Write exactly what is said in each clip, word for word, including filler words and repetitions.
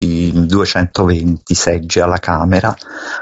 di duecentoventi seggi alla Camera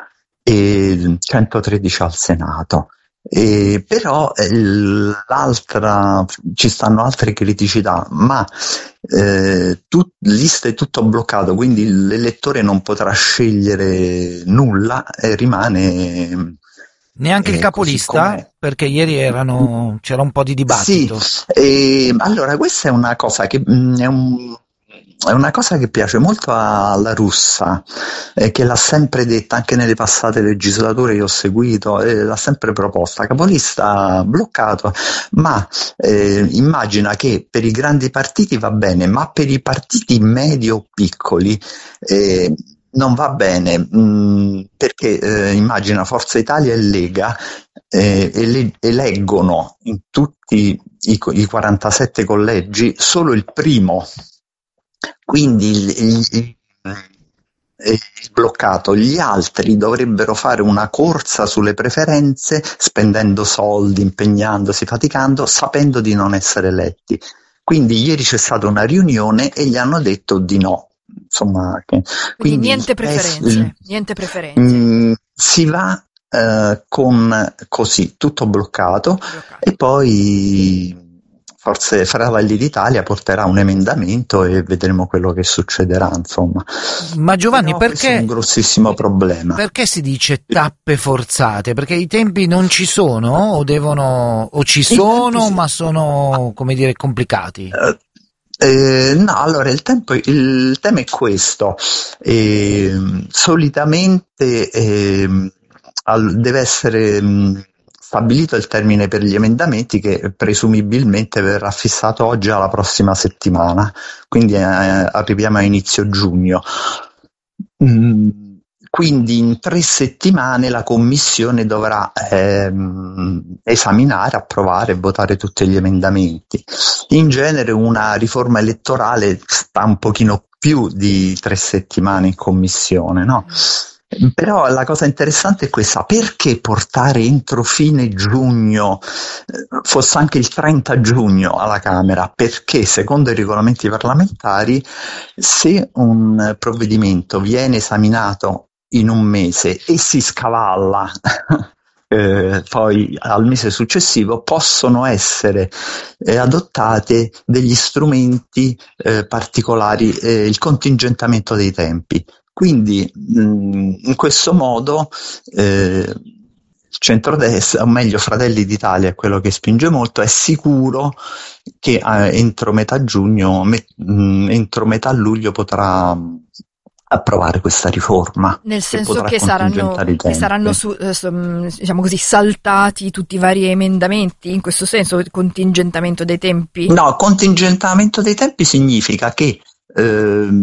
e centotredici al Senato. E però eh, l'altra, ci stanno altre criticità, ma eh, tut, lista è tutto bloccato, quindi l'elettore non potrà scegliere nulla e rimane neanche eh, il capolista, perché ieri erano, c'era un po' di dibattito. Sì, eh, allora questa è una cosa che mh, è un È una cosa che piace molto alla Russa, eh, che l'ha sempre detta anche nelle passate legislature che ho seguito, eh, l'ha sempre proposta, capolista bloccato, ma eh, immagina che per i grandi partiti va bene, ma per i partiti medi o piccoli eh, non va bene, mh, perché eh, immagina Forza Italia e Lega eh, ele- eleggono in tutti i, i quarantasette collegi solo il primo. Quindi il, il, il, il bloccato, gli altri dovrebbero fare una corsa sulle preferenze, spendendo soldi, impegnandosi, faticando, sapendo di non essere eletti. Quindi ieri c'è stata una riunione e gli hanno detto di no. Insomma, che, quindi, quindi niente preferenze, eh, niente preferenze. Mh, si va eh, con così tutto bloccato, bloccato e poi forse Fratelli d'Italia porterà un emendamento e vedremo quello che succederà, insomma. Ma Giovanni, però perché è un grossissimo problema. Perché si dice tappe forzate? Perché i tempi non ci sono o devono o ci sono, ma sono, come dire, complicati? Uh, Eh, no, allora il, tempo, il tema è questo, eh, solitamente eh, al, deve essere mh, stabilito il termine per gli emendamenti che presumibilmente verrà fissato oggi alla prossima settimana, quindi eh, arriviamo a inizio giugno. Mm. Quindi in tre settimane la Commissione dovrà ehm, esaminare, approvare e votare tutti gli emendamenti. In genere una riforma elettorale sta un pochino più di tre settimane in Commissione, no? Però la cosa interessante è questa: perché portare entro fine giugno, fosse anche il trenta giugno alla Camera? Perché secondo i regolamenti parlamentari, se un provvedimento viene esaminato in un mese e si scavalla eh, poi al mese successivo, possono essere eh, adottate degli strumenti eh, particolari, eh, il contingentamento dei tempi. Quindi mh, in questo modo eh, centrodestra, o meglio Fratelli d'Italia, è quello che spinge molto, è sicuro che eh, entro metà giugno, me, mh, entro metà luglio potrà approvare questa riforma, nel senso che, che saranno, che saranno su, eh, diciamo così, saltati tutti i vari emendamenti, in questo senso, il contingentamento dei tempi? No, contingentamento dei tempi significa che eh,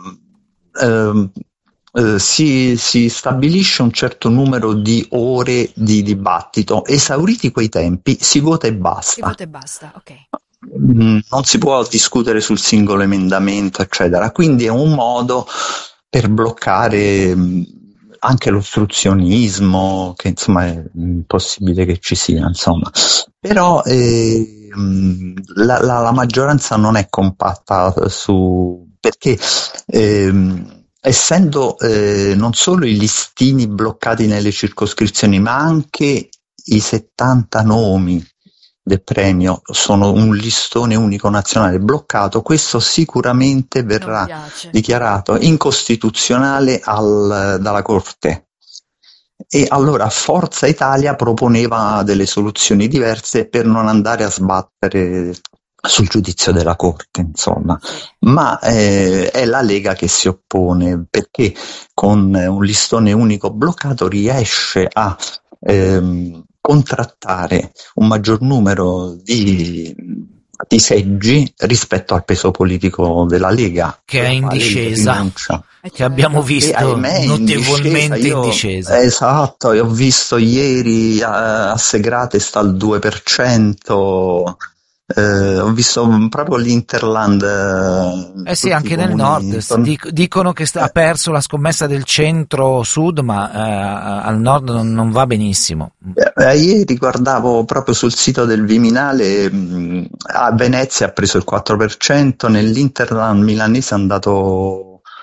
eh, eh, si, si stabilisce un certo numero di ore di dibattito, esauriti quei tempi si vota e basta. Si vota e basta, ok. Non si può discutere sul singolo emendamento, eccetera. Quindi è un modo per bloccare anche l'ostruzionismo, che insomma è impossibile che ci sia, insomma. Però eh, la, la, la maggioranza non è compatta su, perché eh, essendo eh, non solo i listini bloccati nelle circoscrizioni, ma anche i settanta nomi del premio sono un listone unico nazionale bloccato, questo sicuramente verrà dichiarato incostituzionale al, dalla Corte. E allora Forza Italia proponeva delle soluzioni diverse per non andare a sbattere sul giudizio della Corte, insomma, ma eh, è la Lega che si oppone, perché con un listone unico bloccato riesce a ehm, contrattare un maggior numero di, di seggi rispetto al peso politico della Lega, che è in discesa, che abbiamo visto notevolmente in discesa. Io, in discesa. Esatto, io ho visto ieri a, a Segrate sta al due per cento. Eh, ho visto proprio l'Interland. Eh sì, anche nel nord dic- dicono che sta- ha perso la scommessa del centro-sud, ma eh, al nord non, non va benissimo. Eh, ieri guardavo proprio sul sito del Viminale, mh, a Venezia ha preso il quattro per cento, nell'Interland milanese è andato